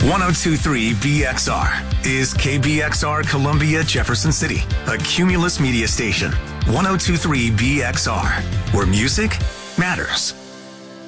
1023 BXR is KBXR Columbia Jefferson City, a Cumulus media station. 1023 BXR, where music matters.